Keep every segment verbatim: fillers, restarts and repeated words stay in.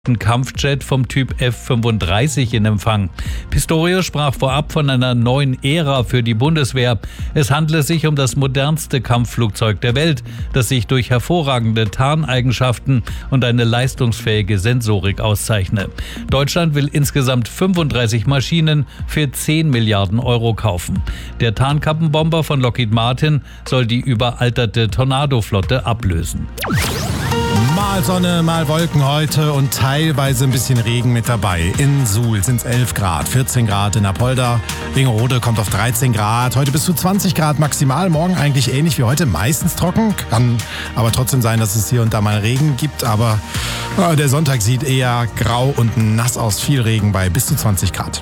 Ein Kampfjet vom Typ F fünfunddreißig in Empfang. Pistorius sprach vorab von einer neuen Ära für die Bundeswehr. Es handle sich um das modernste Kampfflugzeug der Welt, das sich durch hervorragende Tarneigenschaften und eine leistungsfähige Sensorik auszeichne. Deutschland will insgesamt fünfunddreißig Maschinen für zehn Milliarden Euro kaufen. Der Tarnkappenbomber von Lockheed Martin soll die überalterte Tornado-Flotte ablösen. Mal Sonne, mal Wolken heute und teilweise ein bisschen Regen mit dabei. In Suhl sind es elf Grad, vierzehn Grad in Apolda. Wingerode kommt auf dreizehn Grad. Heute bis zu zwanzig Grad maximal. Morgen eigentlich ähnlich wie heute, meistens trocken. Kann aber trotzdem sein, dass es hier und da mal Regen gibt. Aber äh, der Sonntag sieht eher grau und nass aus. Viel Regen bei bis zu zwanzig Grad.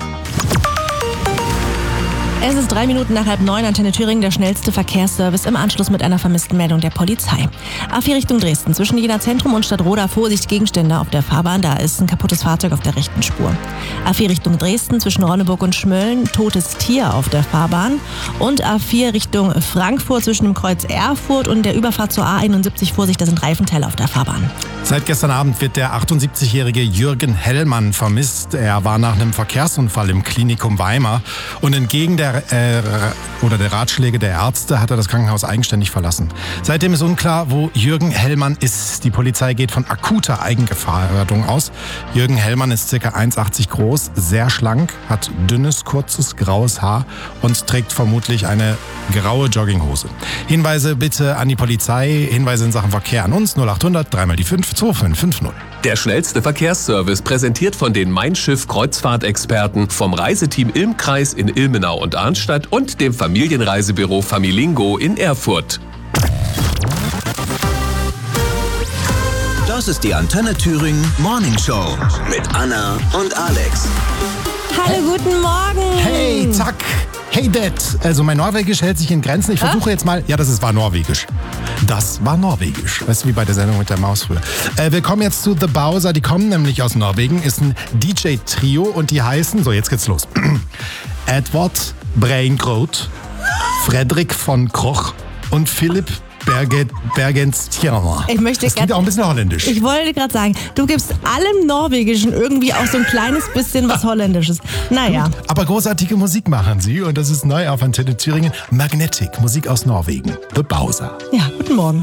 Es ist drei Minuten nach halb neun, Antenne Thüringen, der schnellste Verkehrsservice im Anschluss mit einer vermissten Meldung der Polizei. A vier Richtung Dresden, zwischen Jena Zentrum und Stadtroda, Vorsicht Gegenstände auf der Fahrbahn, da ist ein kaputtes Fahrzeug auf der rechten Spur. A vier Richtung Dresden, zwischen Ronneburg und Schmölln, totes Tier auf der Fahrbahn. Und A vier Richtung Frankfurt, zwischen dem Kreuz Erfurt und der Überfahrt zur A einundsiebzig, Vorsicht, da sind Reifenteile auf der Fahrbahn. Seit gestern Abend wird der achtundsiebzigjährige Jürgen Hellmann vermisst. Er war nach einem Verkehrsunfall im Klinikum Weimar und entgegen der äh, oder der Ratschläge der Ärzte hat er das Krankenhaus eigenständig verlassen. Seitdem ist unklar, wo Jürgen Hellmann ist. Die Polizei geht von akuter Eigengefährdung aus. Jürgen Hellmann ist ca. eins Komma achtzig groß, sehr schlank, hat dünnes, kurzes, graues Haar und trägt vermutlich eine graue Jogginghose. Hinweise bitte an die Polizei, Hinweise in Sachen Verkehr an uns null achthundert, dreimal die fünf, zwei fünf fünf null. Der schnellste Verkehrsservice präsentiert von den Mein Schiff Kreuzfahrtexperten vom Reiseteam Ilm-Kreis in Ilmenau und Arnstadt und dem Familienreisebüro Familingo in Erfurt. Das ist die Antenne Thüringen Morning Show mit Anna und Alex. Hallo, guten Morgen. Hey, zack. Hey, Dad. Also mein Norwegisch hält sich in Grenzen. Ich versuche jetzt mal... Ja, das ist, war Norwegisch. Das war Norwegisch. Weißt du, wie bei der Sendung mit der Maus früher. Äh, wir kommen jetzt zu The Bowser. Die kommen nämlich aus Norwegen. Ist ein D J-Trio und die heißen... So, jetzt geht's los. Edward Breingroth, Frederik von Kroch und Philipp Berge, Bergenstjerner. Ich möchte das klingt auch ein bisschen holländisch. Ich wollte gerade sagen, du gibst allem Norwegischen irgendwie auch so ein kleines bisschen was Holländisches. Naja. Gut, aber großartige Musik machen sie und das ist neu auf Antenne Thüringen. Magnetic, Musik aus Norwegen. The Bowser. Ja, guten Morgen.